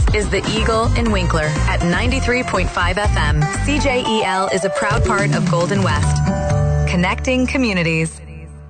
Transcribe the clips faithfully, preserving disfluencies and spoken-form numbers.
is the Eagle in Winkler at ninety-three point five F M. C J E L is a proud part of Golden West. Connecting communities.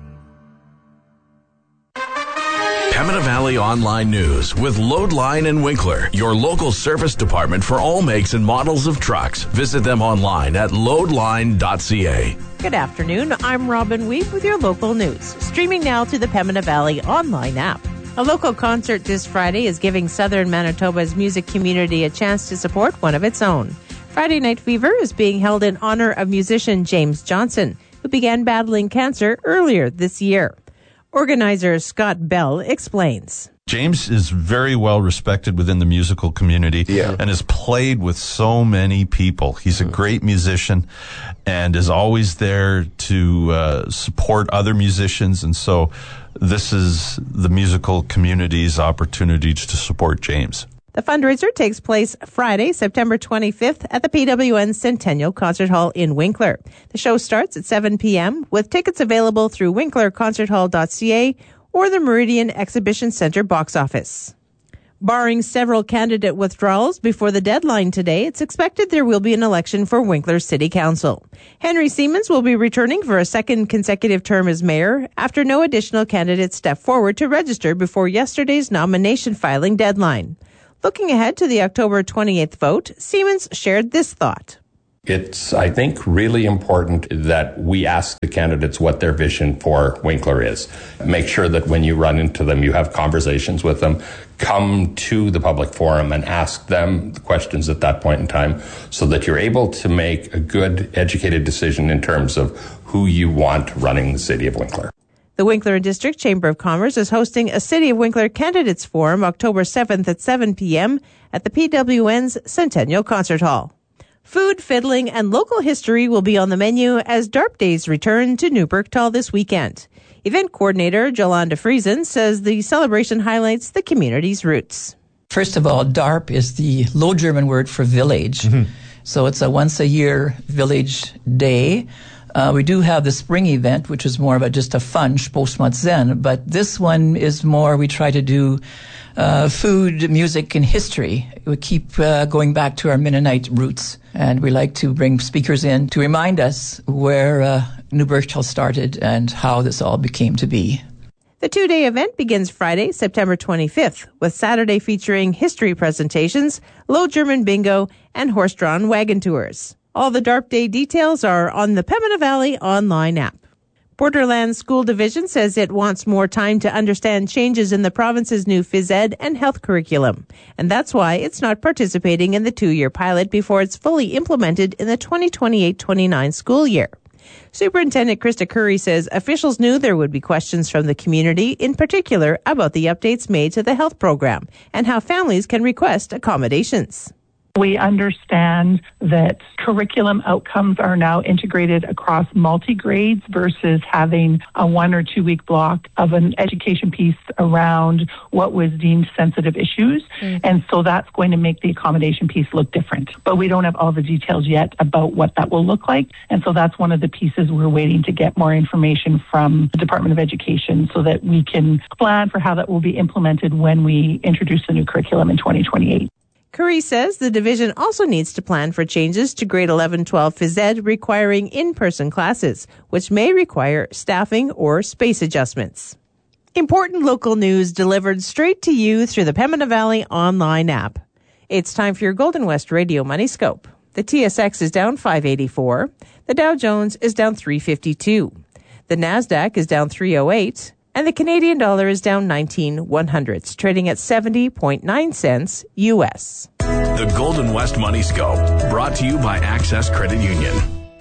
Pembina Valley Online News with Loadline in Winkler, your local service department for all makes and models of trucks. Visit them online at loadline dot c a. Good afternoon. I'm Robin Weep with your local news. Streaming now to the Pembina Valley Online app. A local concert this Friday is giving Southern Manitoba's music community a chance to support one of its own. Friday Night Fever is being held in honor of musician James Johnson, who began battling cancer earlier this year. Organizer Scott Bell explains. James is very well respected within the musical community yeah. and has played with so many people. He's a great musician and is always there to uh, support other musicians. And so this is the musical community's opportunity to support James. The fundraiser takes place Friday, September twenty-fifth at the P W N Centennial Concert Hall in Winkler. The show starts at seven p.m. with tickets available through winkler concert hall dot c a or the Meridian Exhibition Center box office. Barring several candidate withdrawals before the deadline today, it's expected there will be an election for Winkler City Council. Henry Siemens will be returning for a second consecutive term as mayor after no additional candidates stepped forward to register before yesterday's nomination filing deadline. Looking ahead to the October twenty-eighth vote, Siemens shared this thought. It's, I think, really important that we ask the candidates what their vision for Winkler is. Make sure that when you run into them, you have conversations with them. Come to the public forum and ask them the questions at that point in time so that you're able to make a good, educated decision in terms of who you want running the city of Winkler. The Winkler and District Chamber of Commerce is hosting a City of Winkler Candidates Forum October seventh at seven p.m. at the P W N's Centennial Concert Hall. Food, fiddling, and local history will be on the menu as DARP Days return to New Berktal this weekend. Event coordinator Jolanda Friesen says the celebration highlights the community's roots. First of all, DARP is the Low German word for village. Mm-hmm. So it's a once-a-year village day. Uh, we do have the spring event, which is more of a, just a fun Spostmatsen, but this one is more, we try to do uh, food, music, and history. We keep uh, going back to our Mennonite roots, and we like to bring speakers in to remind us where uh, New Berktal started and how this all became to be. The two-day event begins Friday, September twenty-fifth, with Saturday featuring history presentations, Low German bingo, and horse-drawn wagon tours. All the DARP Day details are on the Pembina Valley Online app. Borderlands School Division says it wants more time to understand changes in the province's new phys ed and health curriculum, and that's why it's not participating in the two-year pilot before it's fully implemented in the twenty twenty-eight twenty-nine school year. Superintendent Krista Curry says officials knew there would be questions from the community, in particular about the updates made to the health program and how families can request accommodations. We understand that curriculum outcomes are now integrated across multi-grades versus having a one or two week block of an education piece around what was deemed sensitive issues. Mm. And so that's going to make the accommodation piece look different. But we don't have all the details yet about what that will look like. And so that's one of the pieces we're waiting to get more information from the Department of Education so that we can plan for how that will be implemented when we introduce the new curriculum in twenty twenty-eight. Curry says the division also needs to plan for changes to grade eleven twelve phys ed requiring in-person classes, which may require staffing or space adjustments. Important local news delivered straight to you through the Pembina Valley Online app. It's time for your Golden West Radio Money Scope. The T S X is down five eighty-four. The Dow Jones is down three fifty-two. The Nasdaq is down three oh eight. And the Canadian dollar is down nineteen one hundredths, trading at seventy point nine cents U S. The Golden West Money Scope, brought to you by Access Credit Union.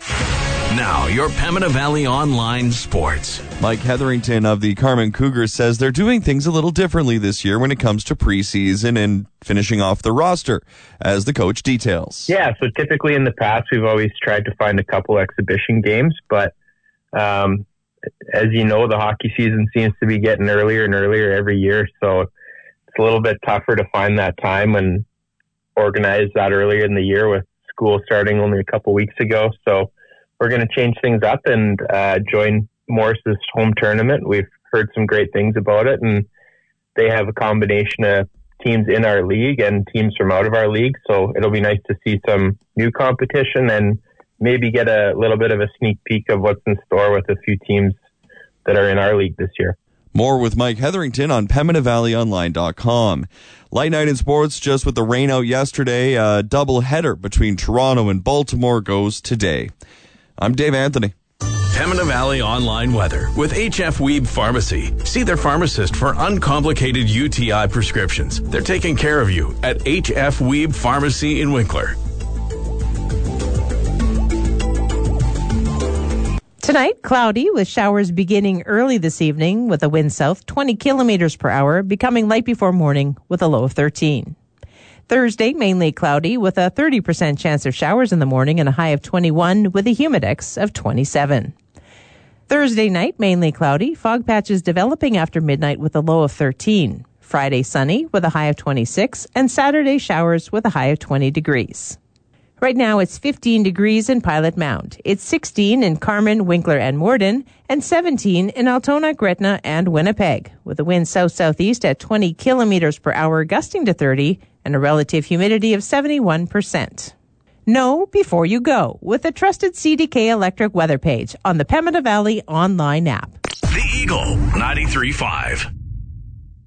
Now, your Pembina Valley Online Sports. Mike Hetherington of the Carmen Cougars says they're doing things a little differently this year when it comes to preseason and finishing off the roster, as the coach details. Yeah, so typically in the past, we've always tried to find a couple exhibition games, but um, as you know, the hockey season seems to be getting earlier and earlier every year, so it's a little bit tougher to find that time and organize that earlier in the year with school starting only a couple weeks ago. So we're going to change things up and uh, join Morris's home tournament. We've heard some great things about it, and they have a combination of teams in our league and teams from out of our league. So it'll be nice to see some new competition and maybe get a little bit of a sneak peek of what's in store with a few teams that are in our league this year. More with Mike Hetherington on Pembina Valley Online dot com. Light night in sports, just with the rain out yesterday. A double header between Toronto and Baltimore goes today. I'm Dave Anthony. Pembina Valley Online Weather with H F Weeb Pharmacy. See their pharmacist for uncomplicated U T I prescriptions. They're taking care of you at H F Weeb Pharmacy in Winkler. Tonight, cloudy with showers beginning early this evening with a wind south twenty kilometers per hour, becoming light before morning with a low of thirteen. Thursday, mainly cloudy with a thirty percent chance of showers in the morning and a high of twenty-one with a humidex of twenty-seven. Thursday night, mainly cloudy, fog patches developing after midnight with a low of thirteen. Friday, sunny with a high of twenty-six, and Saturday, showers with a high of twenty degrees. Right now, it's fifteen degrees in Pilot Mound. It's sixteen in Carman, Winkler, and Morden, and seventeen in Altona, Gretna, and Winnipeg, with a wind south-southeast at twenty kilometers per hour, gusting to thirty, and a relative humidity of seventy-one percent. Know before you go with the trusted C D K Electric weather page on the Pembina Valley online app. The Eagle ninety-three point five.